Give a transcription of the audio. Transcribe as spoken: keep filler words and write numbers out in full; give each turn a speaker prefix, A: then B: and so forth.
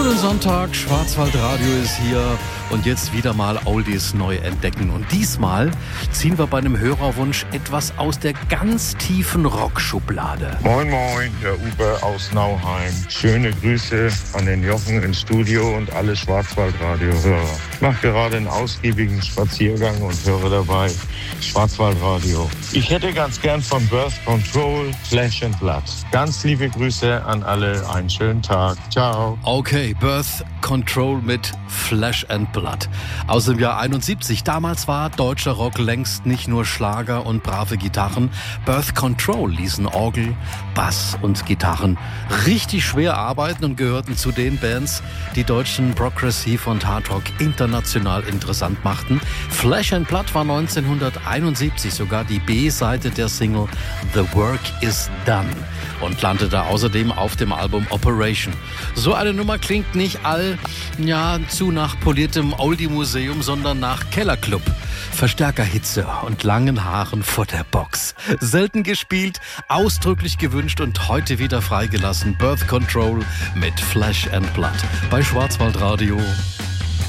A: Guten Sonntag, Schwarzwaldradio ist hier und jetzt wieder mal Oldies neu entdecken. Und diesmal ziehen wir bei einem Hörerwunsch etwas aus der ganz tiefen Rockschublade.
B: Moin moin, der Uwe aus Nauheim. Schöne Grüße an den Jochen ins Studio und alle Schwarzwaldradio-Hörer. Ich mache gerade einen ausgiebigen Spaziergang und höre dabei Schwarzwaldradio. Ich hätte ganz gern von Birth Control Flesh and Blood. Ganz liebe Grüße an alle, einen schönen Tag. Ciao.
A: Okay, Birth Control mit Flesh and Blood. Aus dem Jahr einundsiebzig. Damals war deutscher Rock längst nicht nur Schlager und brave Gitarren. Birth Control ließen Orgel, Bass und Gitarren richtig schwer arbeiten und gehörten zu den Bands, die deutschen Progressive und Hardrock international interessant machten. Flesh and Blood war neunzehnhunderteinundsiebzig sogar die B-Seite der Single The Work Is Done und landete außerdem auf dem Album Operation. So eine Nummer klingt nicht all, ja, zu nach poliertem Oldie-Museum, sondern nach Kellerclub, Verstärkerhitze und langen Haaren vor der Box. Selten gespielt, ausdrücklich gewünscht und heute wieder freigelassen. Birth Control mit Flesh and Blood bei Schwarzwaldradio.